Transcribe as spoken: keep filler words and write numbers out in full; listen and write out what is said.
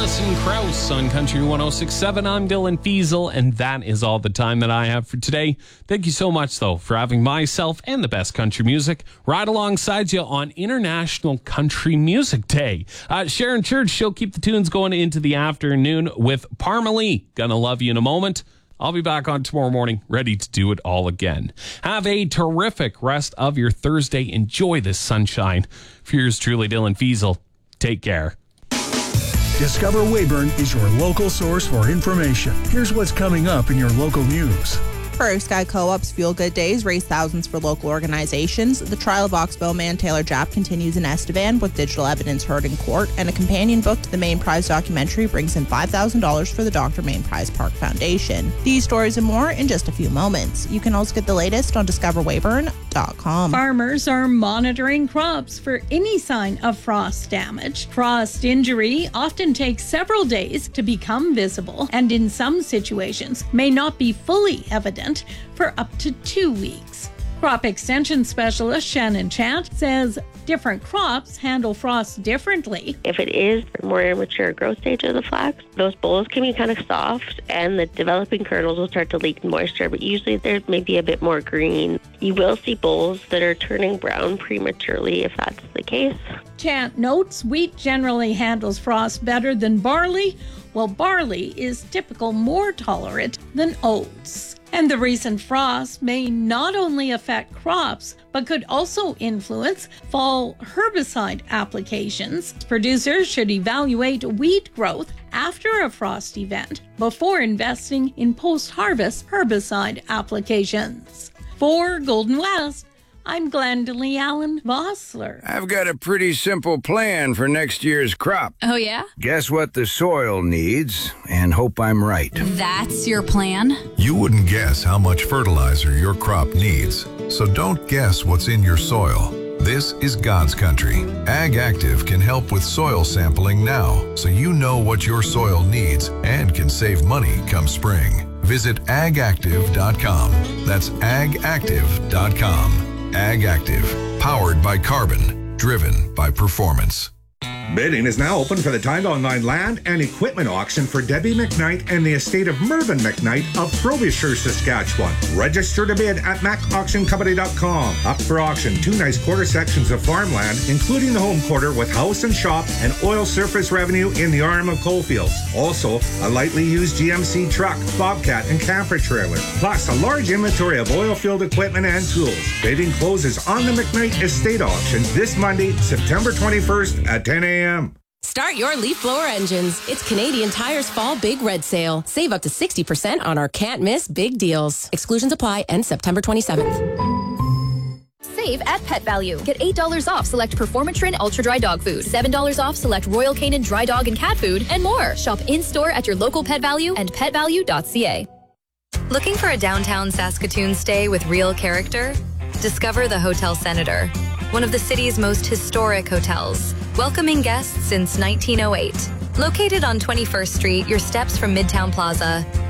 Alison Krauss on Country one oh six point seven. I'm Dylan Fiesel, and that is all the time that I have for today. Thank you so much, though, for having myself and the best country music right alongside you on International Country Music Day. Uh, Sharon Church, she'll keep the tunes going into the afternoon with Parmalee. Gonna love you in a moment. I'll be back on tomorrow morning, ready to do it all again. Have a terrific rest of your Thursday. Enjoy this sunshine. For yours truly, Dylan Fiesel, take care. Discover Weyburn is your local source for information. Here's what's coming up in your local news. Prairie Sky Co-op's Feel Good Days raise thousands for local organizations. The trial of Oxbow man Taylor Japp continues in Estevan with digital evidence heard in court, and a companion book to the Main Prize documentary brings in five thousand dollars for the Doctor Main Prize Park Foundation. These stories and more in just a few moments. You can also get the latest on discover weyburn dot com. Farmers are monitoring crops for any sign of frost damage. Frost injury often takes several days to become visible, and in some situations may not be fully evident for up to two weeks. Crop extension specialist Shannon Chant says different crops handle frost differently. If it is more immature growth stage of the flax, those bolls can be kind of soft and the developing kernels will start to leak moisture, but usually there may be a bit more green. You will see bolls that are turning brown prematurely if that's the case. Chant notes wheat generally handles frost better than barley, while barley is typical more tolerant than oats. And the recent frost may not only affect crops, but could also influence fall herbicide applications. Producers should evaluate wheat growth after a frost event before investing in post-harvest herbicide applications. For Golden West, I'm Glendalee Allen Vossler. I've got a pretty simple plan for next year's crop. Oh, yeah? Guess what the soil needs, and hope I'm right. That's your plan? You wouldn't guess how much fertilizer your crop needs, so don't guess what's in your soil. This is God's country. Ag Active can help with soil sampling now, so you know what your soil needs and can save money come spring. Visit ag active dot com. That's ag active dot com. Ag Active, powered by carbon, driven by performance. Bidding is now open for the Timed Online Land and Equipment Auction for Debbie McKnight and the estate of Mervyn McKnight of Frobisher, Saskatchewan. Register to bid at mac auction company dot com. Up for auction, two nice quarter sections of farmland, including the home quarter with house and shop and oil surface revenue in the arm of Coalfields. Also, a lightly used G M C truck, bobcat, and camper trailer, plus a large inventory of oil-filled equipment and tools. Bidding closes on the McKnight Estate Auction this Monday, September twenty-first at ten a.m. Start your leaf blower engines. It's Canadian Tire's Fall Big Red Sale. Save up to sixty percent on our can't miss big deals. Exclusions apply. End September twenty-seventh. Save at Pet Value. Get eight dollars off select Performatrin Ultra Dry Dog Food, seven dollars off select Royal Canin Dry Dog and Cat Food, and more. Shop in-store at your local Pet Value and pet value dot c a. Looking for a downtown Saskatoon stay with real character? Discover the Hotel Senator, one of the city's most historic hotels, welcoming guests since nineteen oh eight. Located on twenty-first Street, your steps from Midtown Plaza,